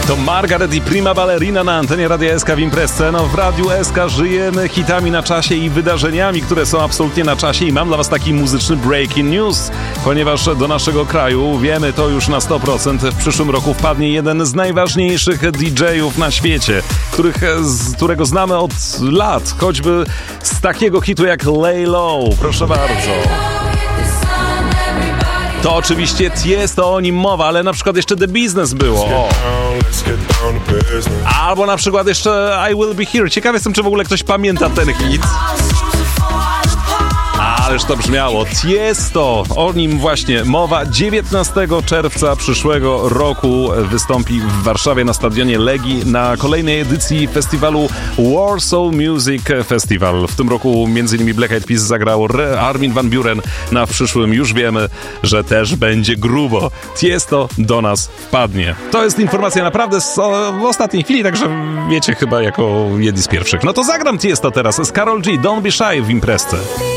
To Margaret i Prima Ballerina na antenie Radia SK w imprezce. No w Radiu SK żyjemy hitami na czasie i wydarzeniami, które są absolutnie na czasie i mam dla was taki muzyczny breaking news, ponieważ do naszego kraju, wiemy to już na 100%, w przyszłym roku wpadnie jeden z najważniejszych DJ-ów na świecie, którego znamy od lat, choćby z takiego hitu jak Lay Low. Proszę bardzo. To oczywiście Tiesto, o nim mowa, ale na przykład jeszcze The Business było. O. Albo na przykład jeszcze I Will Be Here. Ciekawy jestem, czy w ogóle ktoś pamięta ten hit. Ależ to brzmiało. Tiesto, o nim właśnie mowa. 19 czerwca przyszłego roku wystąpi w Warszawie na stadionie Legii na kolejnej edycji festiwalu Warsaw Music Festival. W tym roku m.in. Black Eyed Peas zagrał, Armin van Buuren. Na przyszłym już wiemy, że też będzie grubo. Tiesto do nas wpadnie. To jest informacja naprawdę w ostatniej chwili, także wiecie chyba jako jedni z pierwszych. No to zagram Tiesto teraz z Karol G. Don't Be Shy w imprezce.